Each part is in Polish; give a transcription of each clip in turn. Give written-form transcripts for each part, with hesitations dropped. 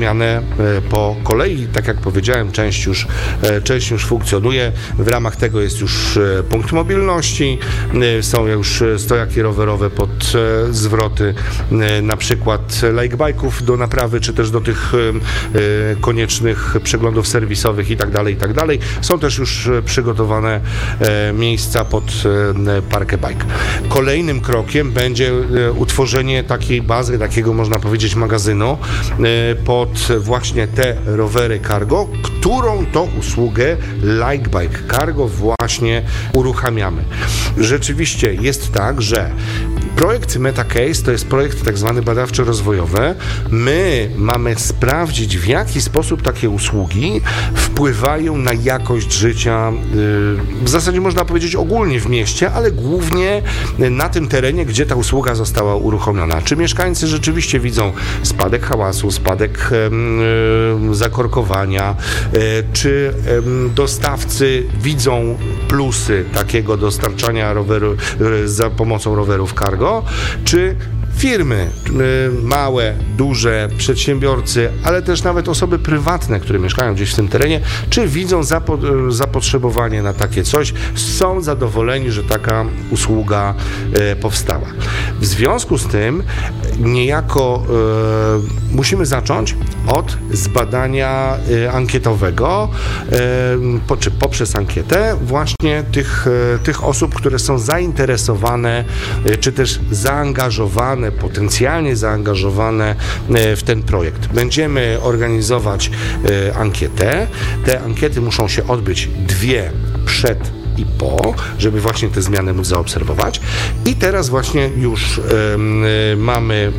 zmianę po kolei. Tak jak powiedziałem, część już funkcjonuje. W ramach tego jest już punkt mobilności, są już stojaki rowerowe pod zwroty, na przykład like-bike'ów do naprawy, czy też do tych koniecznych przeglądów serwisowych i tak dalej. Są też już przygotowane miejsca pod parkę bike. Kolejnym krokiem będzie utworzenie takiej bazy, takiego można powiedzieć magazynu pod właśnie te rowery cargo, którą to usługę like-bike cargo właśnie uruchamiamy. Rzeczywiście jest tak, że projekt MetaCase to jest projekt tak zwany badawczo-rozwojowy. My mamy sprawdzić, w jaki sposób takie usługi wpływają na jakość życia, w zasadzie można powiedzieć ogólnie w mieście, ale głównie na tym terenie, gdzie ta usługa została uruchomiona. Czy mieszkańcy rzeczywiście widzą spadek hałasu, spadek zakorkowania, czy dostawcy widzą plusy takiego dostarczania roweru za pomocą rowerów cargo, czy firmy, małe, duże, przedsiębiorcy, ale też nawet osoby prywatne, które mieszkają gdzieś w tym terenie, czy widzą zapotrzebowanie na takie coś, są zadowoleni, że taka usługa powstała. W związku z tym niejako musimy zacząć od zbadania ankietowego, czy poprzez ankietę właśnie tych osób, które są zainteresowane, czy też zaangażowane, potencjalnie zaangażowane w ten projekt. Będziemy organizować ankietę. Te ankiety muszą się odbyć 2 przed i po, żeby właśnie te zmiany móc zaobserwować. I teraz właśnie już mamy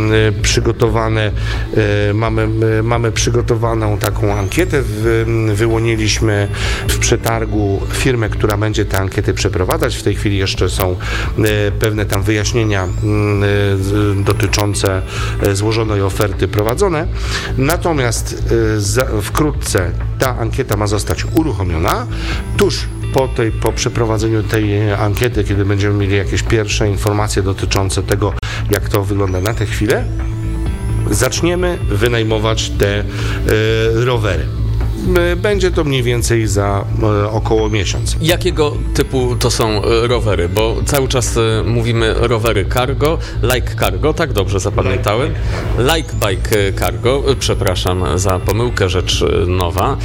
przygotowaną taką ankietę. Wyłoniliśmy w przetargu firmę, która będzie te ankiety przeprowadzać. W tej chwili jeszcze są pewne tam wyjaśnienia dotyczące złożonej oferty prowadzone. Natomiast wkrótce ta ankieta ma zostać uruchomiona. Tuż po przeprowadzeniu tej ankiety, kiedy będziemy mieli jakieś pierwsze informacje dotyczące tego, jak to wygląda na tę chwilę, zaczniemy wynajmować te rowery. Będzie to mniej więcej za około miesiąc. Jakiego typu to są rowery? Bo cały czas mówimy rowery cargo, like cargo, tak dobrze zapamiętałem? Like bike cargo, przepraszam za pomyłkę, rzecz nowa.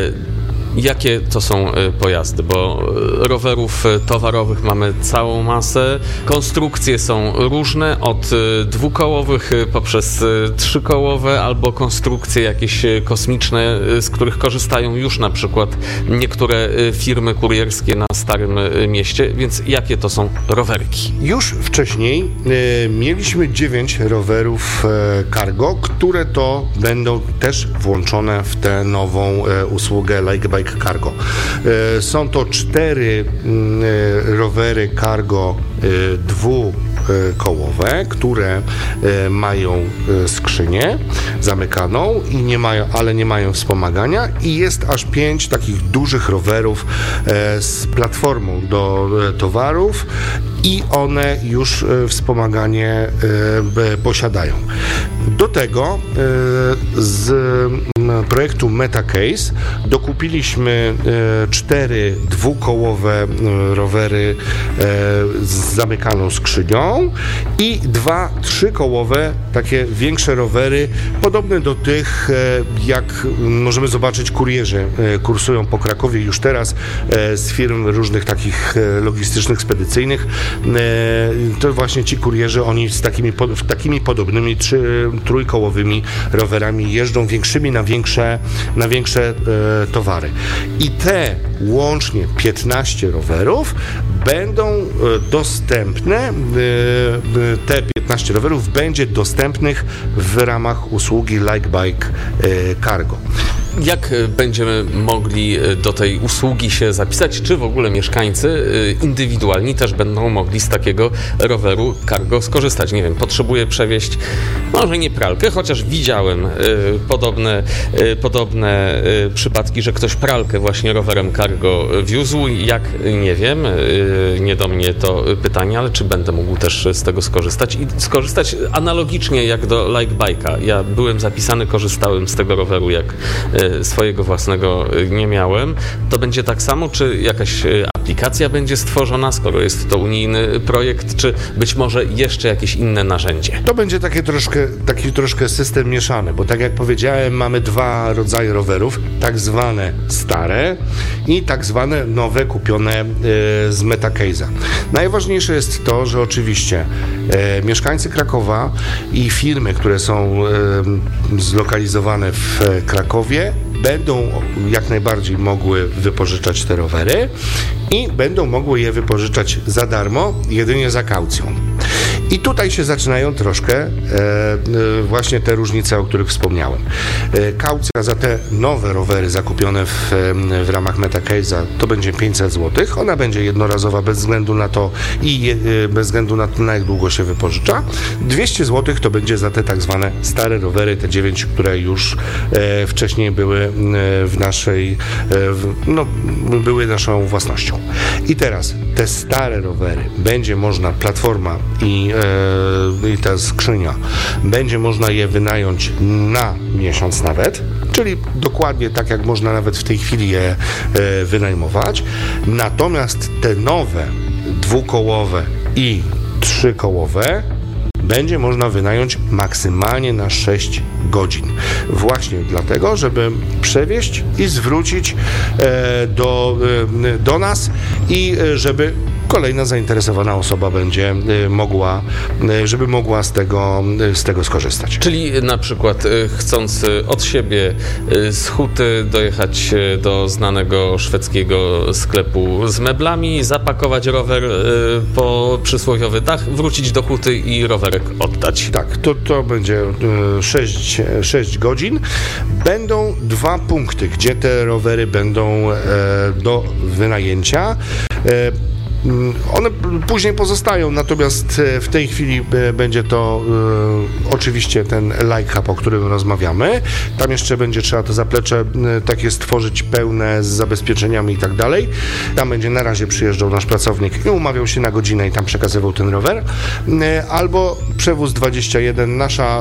Jakie to są pojazdy? Bo rowerów towarowych mamy całą masę. Konstrukcje są różne, od dwukołowych poprzez trzykołowe, albo konstrukcje jakieś kosmiczne, z których korzystają już na przykład niektóre firmy kurierskie na Starym Mieście. Więc jakie to są rowerki? Już wcześniej mieliśmy 9 rowerów cargo, które to będą też włączone w tę nową usługę Like Bike Cargo. Są to 4 rowery cargo dwukołowe, które mają skrzynię zamykaną i nie mają wspomagania, i jest aż 5 takich dużych rowerów z platformą do towarów i one już wspomaganie posiadają. Do tego z projektu MetaCase dokupiliśmy 4 dwukołowe rowery z zamykaną skrzynią i 2 trzykołowe, takie większe rowery, podobne do tych, jak możemy zobaczyć, kurierzy kursują po Krakowie już teraz z firm różnych takich logistycznych, spedycyjnych. To właśnie ci kurierzy, oni z takimi podobnymi trójkołowymi rowerami jeżdżą, większymi na większe towary. I te łącznie 15 rowerów będą dostępne, te 15 rowerów będzie dostępnych w ramach usługi Like Bike Cargo. Jak będziemy mogli do tej usługi się zapisać? Czy w ogóle mieszkańcy indywidualni też będą mogli z takiego roweru cargo skorzystać? Nie wiem, potrzebuję przewieźć, może nie pralkę, chociaż widziałem podobne przypadki, że ktoś pralkę właśnie rowerem cargo wiózł. Jak? Nie wiem, nie do mnie to pytanie, ale czy będę mógł też z tego skorzystać? I skorzystać analogicznie jak do Likebike'a. Ja byłem zapisany, korzystałem z tego roweru, jak swojego własnego nie miałem. To będzie tak samo, czy jakaś aplikacja będzie stworzona, skoro jest to unijny projekt, czy być może jeszcze jakieś inne narzędzie? To będzie taki troszkę system mieszany, bo tak jak powiedziałem, mamy dwa rodzaje rowerów, tak zwane stare i tak zwane nowe, kupione z Metacase'a. Najważniejsze jest to, że oczywiście mieszkańcy Krakowa i firmy, które są zlokalizowane w Krakowie, będą jak najbardziej mogły wypożyczać te rowery i będą mogły je wypożyczać za darmo, jedynie za kaucją. I tutaj się zaczynają troszkę właśnie te różnice, o których wspomniałem. Kaucja za te nowe rowery zakupione w ramach Metacase'a to będzie 500 zł. Ona będzie jednorazowa bez względu na to bez względu na to, na jak długo się wypożycza. 200 zł to będzie za te tak zwane stare rowery, te 9, które już wcześniej były były naszą własnością. I teraz te stare rowery będzie można, platforma i ta skrzynia, będzie można je wynająć na miesiąc nawet, czyli dokładnie tak jak można nawet w tej chwili je wynajmować. Natomiast te nowe, dwukołowe i trzykołowe będzie można wynająć maksymalnie na 6 godzin. Właśnie dlatego, żeby przewieźć i zwrócić do nas i żeby kolejna zainteresowana osoba będzie mogła z tego skorzystać. Czyli na przykład chcąc od siebie z Huty dojechać do znanego szwedzkiego sklepu z meblami, zapakować rower po przysłowiowy dach, wrócić do Huty i rowerek oddać. Tak, to będzie 6 godzin. Będą 2 punkty, gdzie te rowery będą do wynajęcia. One później pozostają, natomiast w tej chwili będzie to oczywiście ten Like Hub, o którym rozmawiamy. Tam jeszcze będzie trzeba to zaplecze takie stworzyć pełne z zabezpieczeniami i tak dalej. Tam będzie na razie przyjeżdżał nasz pracownik i umawiał się na godzinę i tam przekazywał ten rower. Albo Przewóz 21,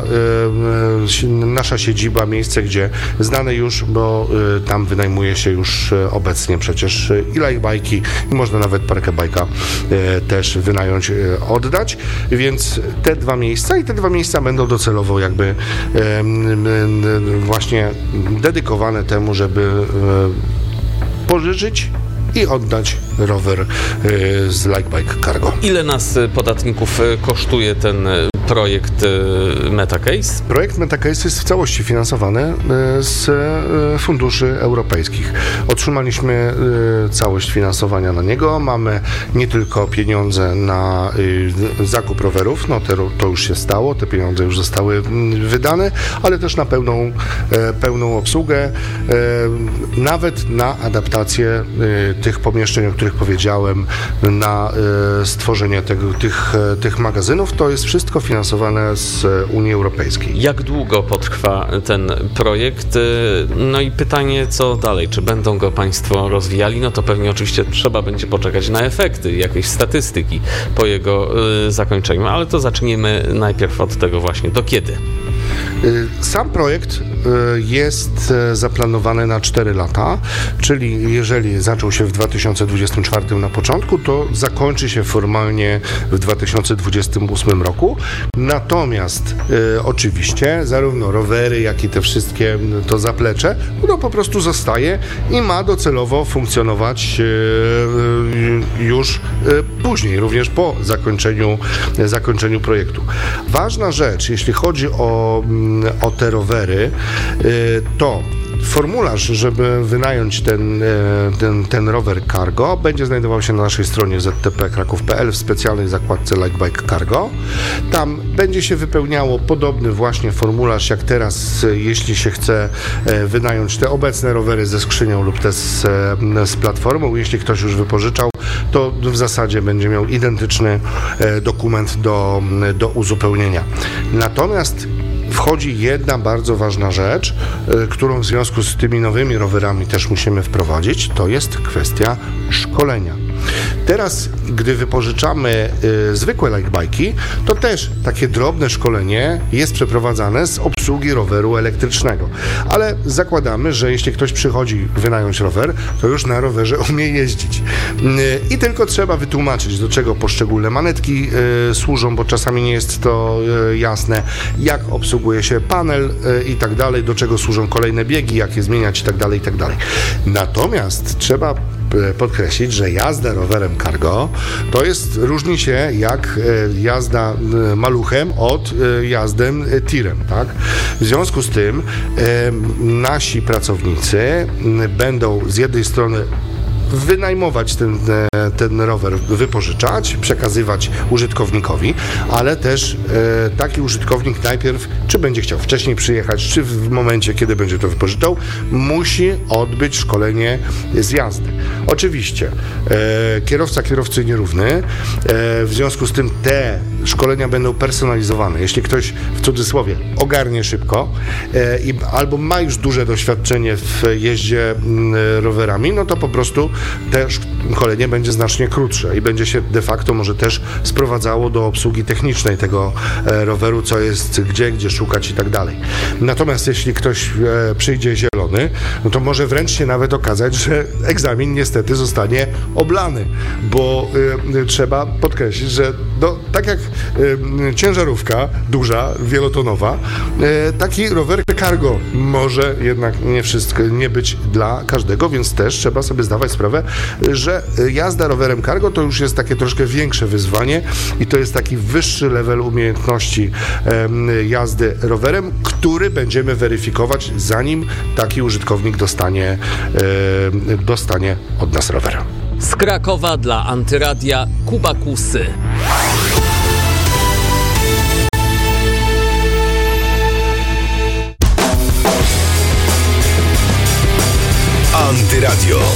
nasza siedziba, miejsce, gdzie znane już, bo tam wynajmuje się już obecnie przecież i Likebike'i i można nawet parkę bajka też wynająć, oddać, więc te dwa miejsca będą docelowo jakby właśnie dedykowane temu, żeby pożyczyć i oddać rower z Likebike Cargo. Ile nas, podatników, kosztuje ten projekt Metacase? Projekt Metacase jest w całości finansowany z funduszy europejskich. Otrzymaliśmy całość finansowania na niego. Mamy nie tylko pieniądze na zakup rowerów, to już się stało, te pieniądze już zostały wydane, ale też na pełną obsługę, nawet na adaptację tych pomieszczeń, o których powiedziałem, na stworzenie tych magazynów. To jest wszystko finansowane z Unii Europejskiej. Jak długo potrwa ten projekt? No i pytanie, co dalej? Czy będą go Państwo rozwijali? No to pewnie oczywiście trzeba będzie poczekać na efekty, jakieś statystyki po jego zakończeniu, ale to zaczniemy najpierw od tego właśnie. Do kiedy? Sam projekt jest zaplanowany na 4 lata, czyli jeżeli zaczął się w 2024 na początku, to zakończy się formalnie w 2028 roku. Natomiast oczywiście zarówno rowery, jak i te wszystkie to zaplecze, to po prostu zostaje i ma docelowo funkcjonować już później, również po zakończeniu projektu. Ważna rzecz, jeśli chodzi o te rowery, to Formularz, żeby wynająć ten rower cargo, będzie znajdował się na naszej stronie ztpkraków.pl w specjalnej zakładce Like Bike Cargo. Tam będzie się wypełniało podobny właśnie formularz jak teraz, jeśli się chce wynająć te obecne rowery ze skrzynią lub te z platformą. Jeśli ktoś już wypożyczał, to w zasadzie będzie miał identyczny dokument do uzupełnienia. Natomiast wchodzi jedna bardzo ważna rzecz, którą w związku z tymi nowymi rowerami też musimy wprowadzić, to jest kwestia szkolenia. Teraz, gdy wypożyczamy zwykłe like-bike'i, to też takie drobne szkolenie jest przeprowadzane z obsługi roweru elektrycznego. Ale zakładamy, że jeśli ktoś przychodzi wynająć rower, to już na rowerze umie jeździć. I tylko trzeba wytłumaczyć, do czego poszczególne manetki służą, bo czasami nie jest to jasne, jak obsługuje się panel i tak dalej, do czego służą kolejne biegi, jak je zmieniać i tak dalej, i tak dalej. Natomiast trzeba podkreślić, że jazda rowerem cargo różni się jak jazda maluchem od jazdy tirem, tak? W związku z tym nasi pracownicy będą z jednej strony wynajmować ten rower, wypożyczać, przekazywać użytkownikowi, ale też taki użytkownik najpierw, czy będzie chciał wcześniej przyjechać, czy w momencie, kiedy będzie to wypożyczał, musi odbyć szkolenie z jazdy. Oczywiście kierowca kierowcy nierówny, w związku z tym te szkolenia będą personalizowane. Jeśli ktoś w cudzysłowie ogarnie szybko albo ma już duże doświadczenie w jeździe rowerami, no to po prostu te szkolenie będzie znacznie krótsze i będzie się de facto może też sprowadzało do obsługi technicznej tego roweru, co jest gdzie szukać i tak dalej. Natomiast jeśli ktoś przyjdzie zielony, no to może wręcz się nawet okazać, że egzamin niestety zostanie oblany, bo trzeba podkreślić, że tak jak ciężarówka duża, wielotonowa, taki rower cargo może jednak nie być dla każdego, więc też trzeba sobie zdawać sprawę, że jazda rowerem cargo to już jest takie troszkę większe wyzwanie i to jest taki wyższy level umiejętności jazdy rowerem, który będziemy weryfikować, zanim taki użytkownik dostanie od nas rower. Z Krakowa dla Antyradia Kuba Kusy. Antyradio.